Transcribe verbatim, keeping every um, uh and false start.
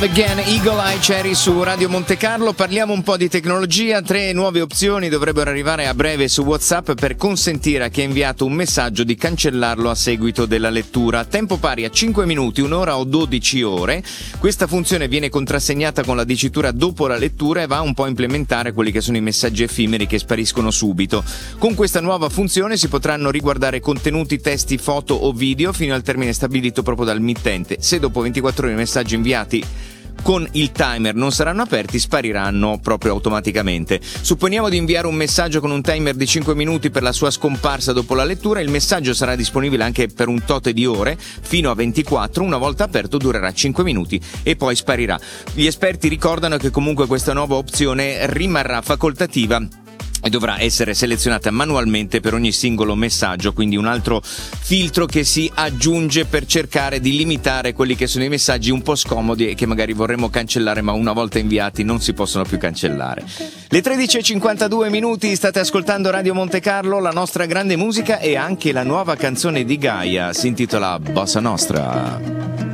Love Again, Eagle Eye Cherry su Radio Monte Carlo. Parliamo un po' di tecnologia. Tre nuove opzioni dovrebbero arrivare a breve su WhatsApp per consentire a chi ha inviato un messaggio di cancellarlo a seguito della lettura. Tempo pari a cinque minuti, un'ora o dodici ore. Questa funzione viene contrassegnata con la dicitura dopo la lettura e va un po' a implementare quelli che sono i messaggi effimeri che spariscono subito. Con questa nuova funzione si potranno riguardare contenuti, testi, foto o video fino al termine stabilito proprio dal mittente. Se dopo ventiquattro ore i messaggi inviati con il timer non saranno aperti, spariranno proprio automaticamente. Supponiamo di inviare un messaggio con un timer di cinque minuti per la sua scomparsa dopo la lettura. Il messaggio sarà disponibile anche per un tot di ore, fino a ventiquattro. Una volta aperto durerà cinque minuti e poi sparirà. Gli esperti ricordano che comunque questa nuova opzione rimarrà facoltativa e dovrà essere selezionata manualmente per ogni singolo messaggio, quindi un altro filtro che si aggiunge per cercare di limitare quelli che sono i messaggi un po' scomodi e che magari vorremmo cancellare, ma una volta inviati non si possono più cancellare. Le tredici e cinquantadue minuti, state ascoltando Radio Monte Carlo, la nostra grande musica e anche la nuova canzone di Gaia, si intitola Bossa Nostra.